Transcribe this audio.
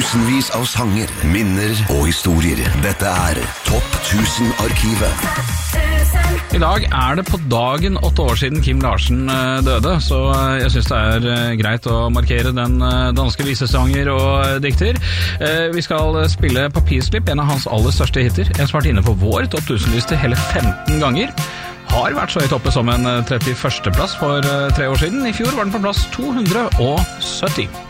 Tusenvis av sanger, minner og historier. Dette Topp 1000-arkivet. I dag det på dagen 8 år siden Kim Larsen døde, så jeg synes det greit å markere den danske visesanger og dikter. Vi skal spille Papirslipp, en av hans aller største hitter. En som har vært inne på vår Topp 1000-liste hele 15 ganger. Har vært så i toppet som en 31. plass for 3 år siden. I fjor var den på plass 270.